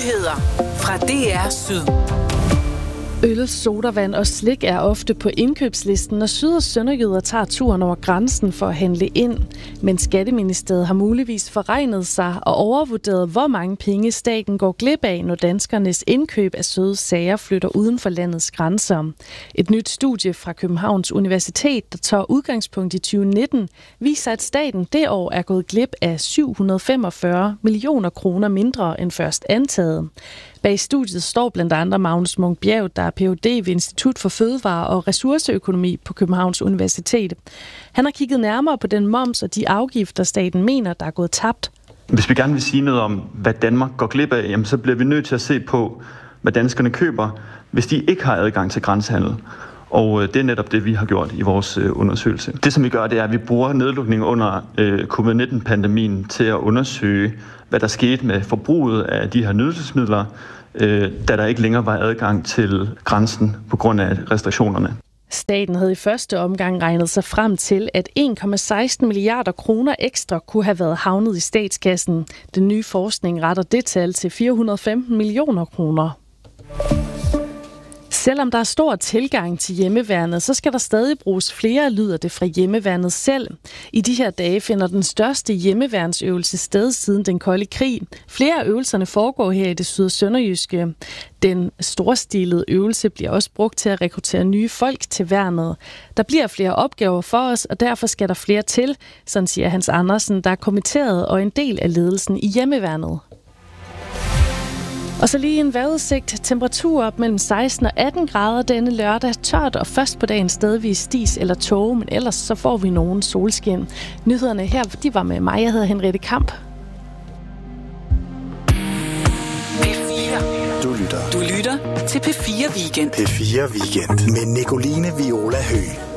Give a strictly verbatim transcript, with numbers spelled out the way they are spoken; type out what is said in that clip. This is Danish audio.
Nyheder fra D R Syd. Øl, sodavand og slik er ofte på indkøbslisten, når syd- og sønderjyder tager turen over grænsen for at handle ind. Men Skatteministeriet har muligvis forregnet sig og overvurderet, hvor mange penge staten går glip af, når danskernes indkøb af søde sager flytter uden for landets grænser. Et nyt studie fra Københavns Universitet, der tager udgangspunkt i tyve nitten, viser, at staten det år er gået glip af syv hundrede og femogfyrre millioner kroner mindre end først antaget. Bag studiet står blandt andre Magnus Munch-Bjerg, der er P H D ved Institut for Fødevare og Ressourceøkonomi på Københavns Universitet. Han har kigget nærmere på den moms og de afgifter, staten mener, der er gået tabt. Hvis vi gerne vil sige noget om, hvad Danmark går glip af, jamen, så bliver vi nødt til at se på, hvad danskerne køber, hvis de ikke har adgang til grænsehandel. Og det er netop det, vi har gjort i vores undersøgelse. Det, som vi gør, det er, at vi bruger nedlukningen under covid nitten-pandemien til at undersøge, hvad der skete med forbruget af de her nydelsesmidler, da der ikke længere var adgang til grænsen på grund af restriktionerne. Staten havde i første omgang regnet sig frem til, at en komma seksten milliarder kroner ekstra kunne have været havnet i statskassen. Den nye forskning retter det tal til fire hundrede og femten millioner kroner. Selvom der er stor tilgang til hjemmeværnet, så skal der stadig bruges flere, lyder det fra hjemmeværnet selv. I de her dage finder den største hjemmeværnsøvelse sted siden den kolde krig. Flere af øvelserne foregår her i det syd- og sønderjyske. Den storstilede øvelse bliver også brugt til at rekruttere nye folk til værnet. Der bliver flere opgaver for os, og derfor skal der flere til, sådan siger Hans Andersen, der er kommitteret og en del af ledelsen i hjemmeværnet. Og så lige en vejrudsigt. Temperatur op mellem seksten og atten grader denne lørdag. Tørt og først på dagen stedvis dis eller tåge, men ellers så får vi nogen solskin. Nyhederne her, de var med mig. Jeg hedder Henriette Kamp. P fire. Du lytter. Du lytter til P fire Weekend. P fire Weekend med Nicoline Viola Høgh.